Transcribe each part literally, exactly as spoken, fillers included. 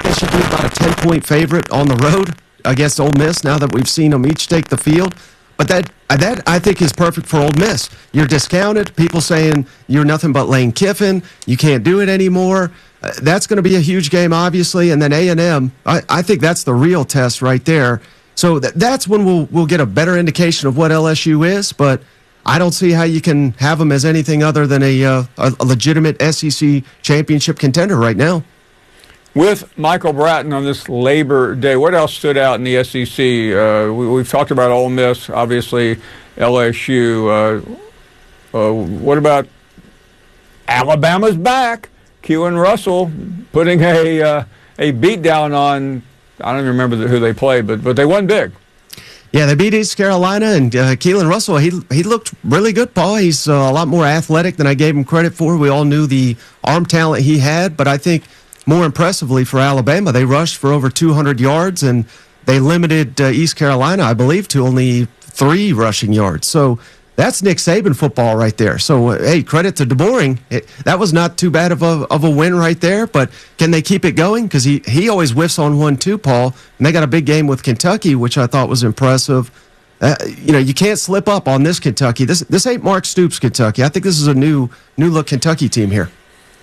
guess you do about a ten-point favorite on the road against Ole Miss now that we've seen them each take the field. But that, that I think, is perfect for Ole Miss. You're discounted. People saying you're nothing but Lane Kiffin. You can't do it anymore. Uh, that's going to be a huge game, obviously. And then A and M, I, I think that's the real test right there. So th- that's when we'll we'll get a better indication of what L S U is. But I don't see how you can have them as anything other than a, uh, a, a legitimate S E C championship contender right now. With Michael Bratton on this Labor Day, what else stood out in the S E C? Uh, we, we've talked about Ole Miss, obviously L S U. Uh, uh, what about Alabama's back? Q and Russell putting a uh, a beat down on, I don't even remember who they played, but but they won big. Yeah, they beat East Carolina, and uh, Keelan Russell, he he looked really good, Paul. He's uh, a lot more athletic than I gave him credit for. We all knew the arm talent he had, but I think more impressively for Alabama, they rushed for over two hundred yards, and they limited uh, East Carolina, I believe, to only three rushing yards. So that's Nick Saban football right there. So, uh, hey, credit to DeBoering. It, that was not too bad of a of a win right there, but can they keep it going? Because he, he always whiffs on one too, Paul, and they got a big game with Kentucky, which I thought was impressive. Uh, you know, you can't slip up on this Kentucky. This this ain't Mark Stoops Kentucky. I think this is a new new look Kentucky team here.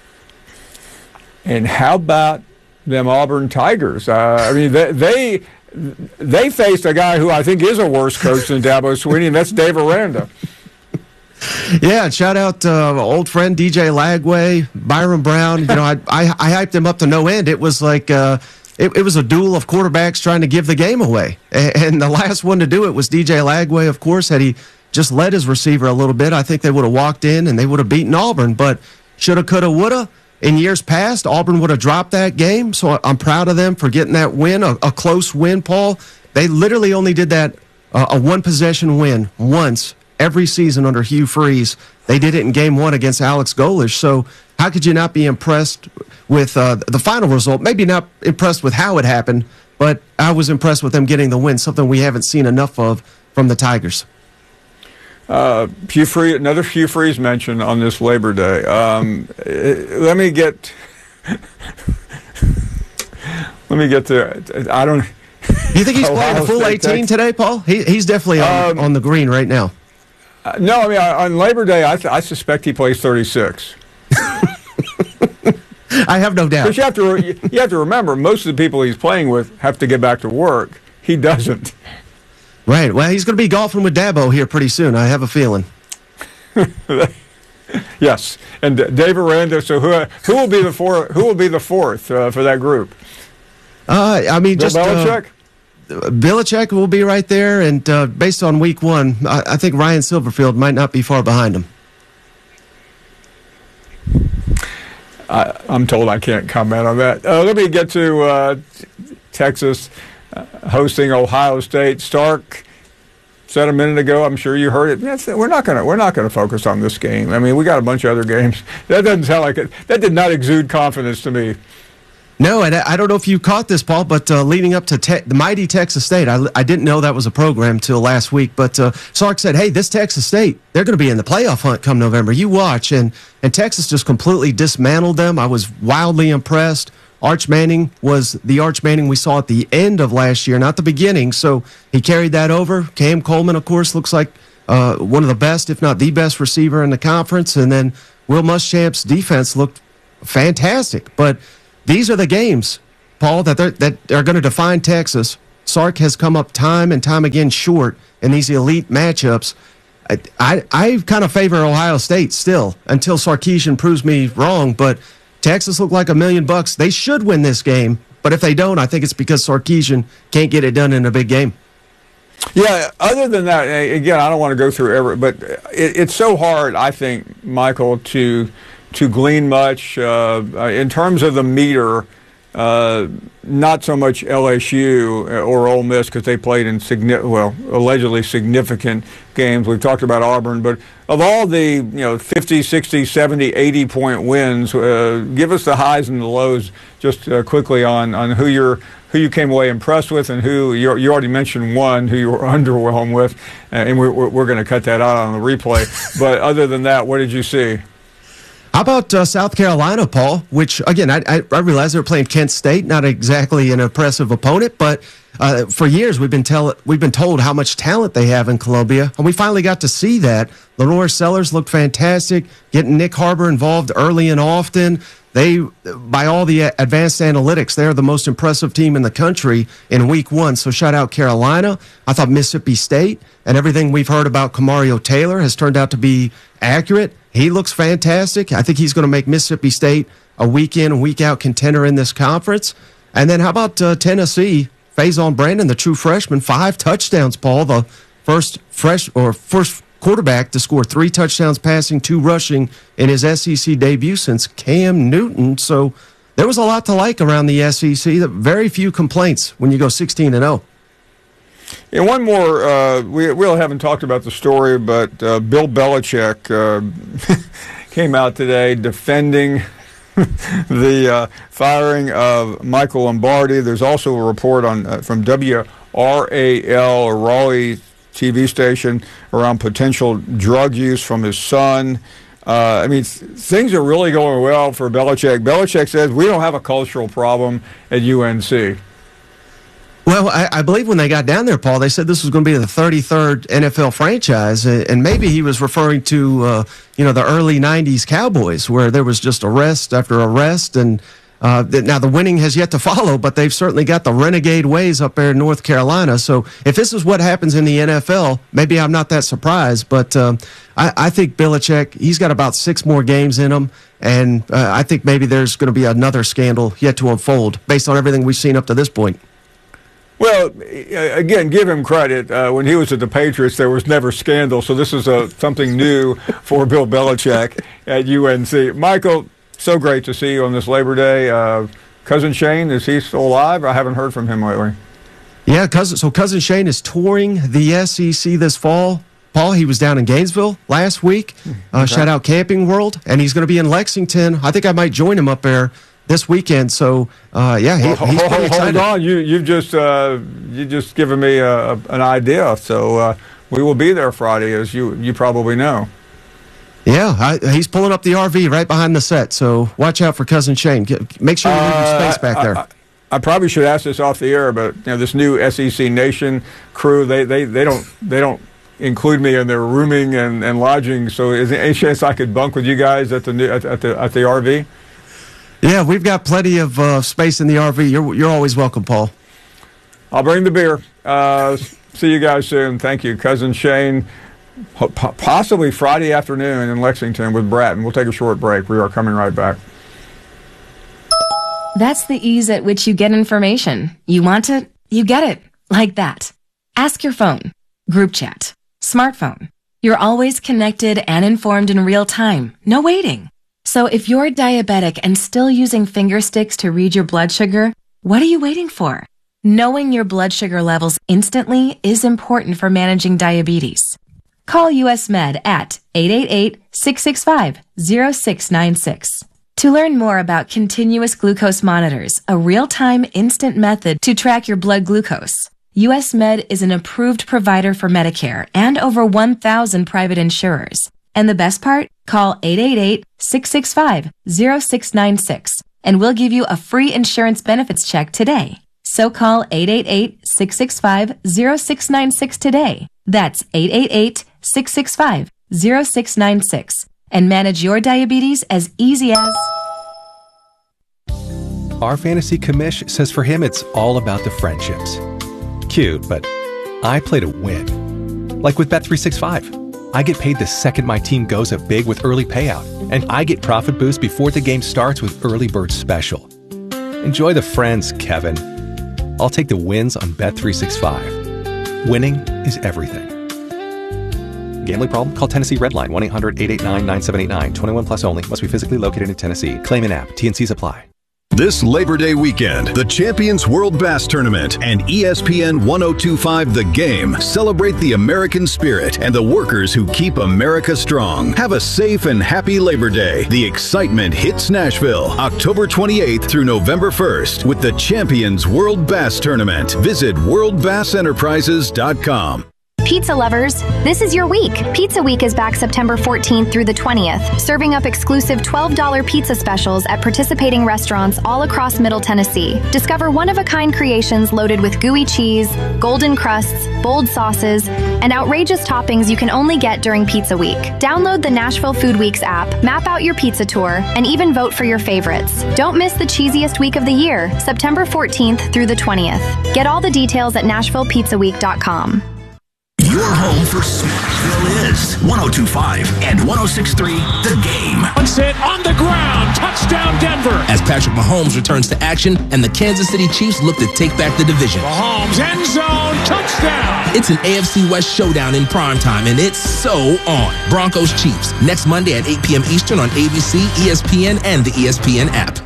And how about them Auburn Tigers? Uh, I mean, they, they they faced a guy who I think is a worse coach than Dabo Swinney, and that's Dave Aranda. Yeah, and shout out to uh, old friend D J Lagway, Byron Brown. You know, I, I I hyped him up to no end. It was like uh, it, it was a duel of quarterbacks trying to give the game away, and, and the last one to do it was D J Lagway. Of course, had he just led his receiver a little bit, I think they would have walked in and they would have beaten Auburn. But shoulda, coulda, woulda. In years past, Auburn would have dropped that game, so I'm proud of them for getting that win, a, a close win, Paul. They literally only did that, uh, a one-possession win, once every season under Hugh Freeze. They did it in game one against Alex Golesh, so how could you not be impressed with uh, the final result? Maybe not impressed with how it happened, but I was impressed with them getting the win, something we haven't seen enough of from the Tigers. Uh, Hugh Freeze, another Hugh Freeze mention on this Labor Day. Um, let me get, let me get to. I don't. You think he's playing a full eighteen today, Paul? He, he's definitely on, um, on the green right now. Uh, no, I mean on Labor Day, I, th- I suspect he plays thirty-six. I have no doubt. But you have to re- you have to remember, most of the people he's playing with have to get back to work. He doesn't. Right. Well, he's going to be golfing with Dabo here pretty soon. I have a feeling. Yes, and uh, Dave Aranda. So who who will be the four, Who will be the fourth uh, for that group? Uh, I mean, Bill just Belichick. Uh, Belichick will be right there, and uh, based on week one, I, I think Ryan Silverfield might not be far behind him. I, I'm told I can't comment on that. Uh, let me get to uh, Texas. Uh, hosting Ohio State. Stark said a minute ago, I'm sure you heard it. That's, we're not gonna we're not gonna focus on this game. I mean, we got a bunch of other games. That doesn't sound like it. That did not exude confidence to me. No, and I don't know if you caught this, Paul, but uh, leading up to te- the mighty Texas State, I, I didn't know that was a program till last week. But uh, Sark said, "Hey, this Texas State, they're going to be in the playoff hunt come November. You watch." And and Texas just completely dismantled them. I was wildly impressed. Arch Manning was the Arch Manning we saw at the end of last year, not the beginning. So he carried that over. Cam Coleman, of course, looks like uh, one of the best, if not the best receiver in the conference. And then Will Muschamp's defense looked fantastic. But these are the games, Paul, that, that are going to define Texas. Sark has come up time and time again short in these elite matchups. I, I, I kind of favor Ohio State still until Sarkisian proves me wrong, but Texas looked like a million bucks. They should win this game, but if they don't, I think it's because Sarkisian can't get it done in a big game. Yeah, other than that, again, I don't want to go through every, but it, it's so hard, I think, Michael, to to glean much uh, in terms of the meter. Uh, not so much L S U or Ole Miss because they played in signi- well, allegedly significant games. We've talked about Auburn, but of all the you know fifty, sixty, seventy, eighty point wins, uh, give us the highs and the lows just uh, quickly on, on who you're who you came away impressed with and who you you already mentioned one who you were underwhelmed with, and we're we're going to cut that out on the replay. But other than that, what did you see? How about uh, South Carolina, Paul? Which, again, I, I, I realize they're playing Kent State, not exactly an impressive opponent, but uh, for years we've been tell we've been told how much talent they have in Columbia, and we finally got to see that. Lenore Sellers looked fantastic, getting Nick Harbor involved early and often. They, by all the advanced analytics, they're the most impressive team in the country in week one. So shout out Carolina. I thought Mississippi State and everything we've heard about Kamario Taylor has turned out to be accurate. He looks fantastic. I think he's going to make Mississippi State a week in, week out contender in this conference. And then how about uh, Tennessee? Faison Brandon, the true freshman, five touchdowns, Paul, the first fresh or first quarterback to score three touchdowns passing, two rushing in his S E C debut since Cam Newton. So there was a lot to like around the S E C. Very few complaints when you go sixteen and oh. And one more, uh, we, we haven't talked about the story, but uh, Bill Belichick uh, came out today defending the uh, firing of Michael Lombardi. There's also a report on uh, from W R A L, or Raleigh T V station, around potential drug use from his son. Uh, I mean, th- things are really going well for Belichick. Belichick says, we don't have a cultural problem at U N C. Well, I, I believe when they got down there, Paul, they said this was going to be the thirty-third N F L franchise, and maybe he was referring to, uh, you know, the early nineties Cowboys, where there was just arrest after arrest, and uh, now the winning has yet to follow, but they've certainly got the renegade ways up there in North Carolina. So if this is what happens in the N F L, maybe I'm not that surprised, but um, I, I think Belichick, he's got about six more games in him, and uh, I think maybe there's going to be another scandal yet to unfold based on everything we've seen up to this point. Well, again, give him credit. Uh, when he was at the Patriots, there was never scandal, so this is a, something new for Bill Belichick at U N C. Michael, so great to see you on this Labor Day. Uh, Cousin Shane, is he still alive? I haven't heard from him lately. Yeah, cousin. So Cousin Shane is touring the S E C this fall. Paul, he was down in Gainesville last week. Uh, okay. Shout out Camping World, and he's going to be in Lexington. I think I might join him up there this weekend. So uh, yeah, he, well, he's hold, pretty excited. Hold on, you you've just uh, you just given me a, a, an idea. So uh, we will be there Friday, as you you probably know. Yeah, I, he's pulling up the R V right behind the set. So watch out for Cousin Shane. Get, make sure you leave your space back there. I, I, I probably should ask this off the air, but you know, this new S E C Nation crew, they they, they don't they don't include me in their rooming and, and lodging. So is there any chance I could bunk with you guys at the new, at, at the at the R V? Yeah, we've got plenty of uh, space in the R V. You're you're always welcome, Paul. I'll bring the beer. Uh, see you guys soon. Thank you, Cousin Shane. Possibly Friday afternoon in Lexington with Bratton. We'll take a short break. We are coming right back. That's the ease at which you get information. You want it, you get it. Like that. Ask your phone. Group chat. Smartphone. You're always connected and informed in real time. No waiting. So if you're diabetic and still using finger sticks to read your blood sugar, what are you waiting for? Knowing your blood sugar levels instantly is important for managing diabetes. Call U S Med at eight eight eight, six six five, zero six nine six. To learn more about continuous glucose monitors, a real-time instant method to track your blood glucose, U S Med is an approved provider for Medicare and over one thousand private insurers. And the best part? Call eight eight eight, six six five, zero six nine six and we'll give you a free insurance benefits check today. So call eight eight eight, six six five, zero six nine six today. That's eight eight eight, six six five, zero six nine six and manage your diabetes as easy as... Our fantasy commish says for him it's all about the friendships. Cute, but I play to win. Like with Bet three sixty-five. I get paid the second my team goes up big with early payout, and I get profit boost before the game starts with Early Bird Special. Enjoy the friends, Kevin. I'll take the wins on Bet three sixty-five. Winning is everything. Gambling problem? Call Tennessee Redline, one eight hundred, eight eight nine, nine seven eight nine. twenty-one plus only. Must be physically located in Tennessee. Claim in app. T and Cs apply. This Labor Day weekend, the Champions World Bass Tournament and E S P N ten twenty-five The Game celebrate the American spirit and the workers who keep America strong. Have a safe and happy Labor Day. The excitement hits Nashville October twenty-eighth through November first with the Champions World Bass Tournament. Visit world bass enterprises dot com. Pizza lovers, this is your week. Pizza Week is back September fourteenth through the twentieth, serving up exclusive twelve dollars pizza specials at participating restaurants all across Middle Tennessee. Discover one-of-a-kind creations loaded with gooey cheese, golden crusts, bold sauces, and outrageous toppings you can only get during Pizza Week. Download the Nashville Food Weeks app, map out your pizza tour, and even vote for your favorites. Don't miss the cheesiest week of the year, September fourteenth through the twentieth. Get all the details at nashville pizza week dot com. Your home for Smackville is one oh two point five and one oh six point three The Game. One sit on the ground. Touchdown Denver. As Patrick Mahomes returns to action and the Kansas City Chiefs look to take back the division. Mahomes end zone. Touchdown. It's an A F C West showdown in primetime, and it's so on. Broncos Chiefs next Monday at eight p.m. Eastern on A B C, E S P N, and the E S P N app.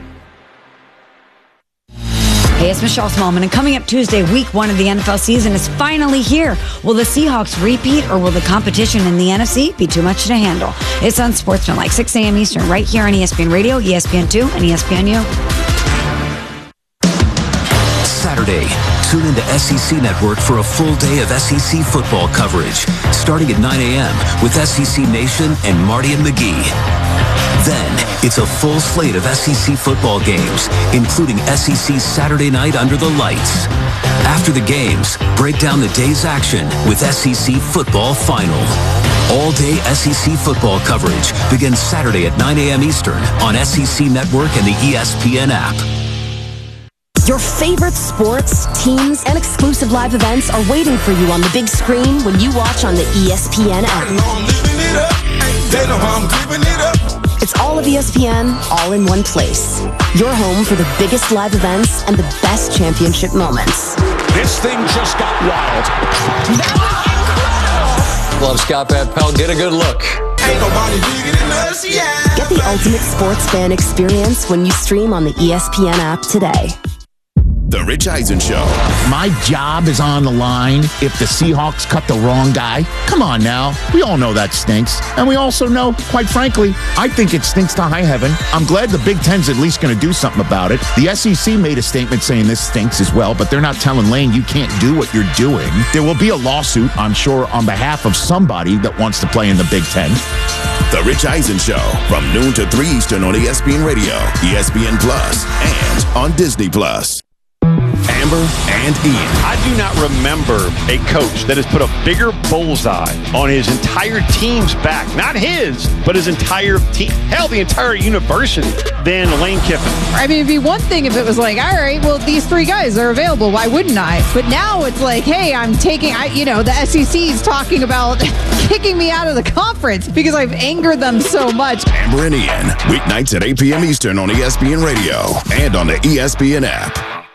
Hey, it's Michelle Smallman, and coming up Tuesday, week one of the N F L season is finally here. Will the Seahawks repeat, or will the competition in the N F C be too much to handle? It's on Sportsman, like six a.m. Eastern, right here on E S P N Radio, E S P N two, and E S P N U. Saturday, tune into S E C Network for a full day of S E C football coverage, starting at nine a.m. with S E C Nation and Marty and McGee. Then, it's a full slate of S E C football games, including S E C Saturday Night Under the Lights. After the games, break down the day's action with S E C Football Final. All-day S E C football coverage begins Saturday at nine a.m. Eastern on S E C Network and the E S P N app. Your favorite sports, teams, and exclusive live events are waiting for you on the big screen when you watch on the E S P N app. It's all of E S P N, all in one place. Your home for the biggest live events and the best championship moments. This thing just got wild. Love Scott Van Pelt. Get a good look. Ain't nobody bigger than us, yeah. Get the ultimate sports fan experience when you stream on the E S P N app today. The Rich Eisen Show. My job is on the line if the Seahawks cut the wrong guy. Come on now. We all know that stinks. And we also know, quite frankly, I think it stinks to high heaven. I'm glad the Big Ten's at least going to do something about it. The S E C made a statement saying this stinks as well, but they're not telling Lane you can't do what you're doing. There will be a lawsuit, I'm sure, on behalf of somebody that wants to play in the Big Ten. The Rich Eisen Show from noon to three Eastern on E S P N Radio, E S P N Plus, and on Disney Plus. Amber and Ian. I do not remember a coach that has put a bigger bullseye on his entire team's back. Not his, but his entire team. Hell, the entire university than Lane Kiffin. I mean, it'd be one thing if it was like, all right, well, these three guys are available. Why wouldn't I? But now it's like, hey, I'm taking, I, you know, the S E C is talking about kicking me out of the conference because I've angered them so much. Amber and Ian, weeknights at eight p.m. Eastern on E S P N Radio and on the E S P N app.